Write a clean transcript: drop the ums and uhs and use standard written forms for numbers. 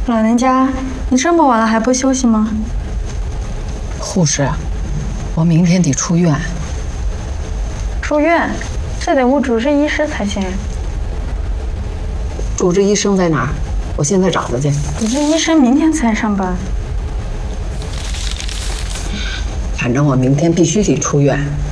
老人家，你这么晚了还不休息吗？ 护士，我明天得出院。 住院？这得问主治医师才行。 主治医生在哪儿？我现在找他去。 主治医生明天才上班。 反正我明天必须得出院。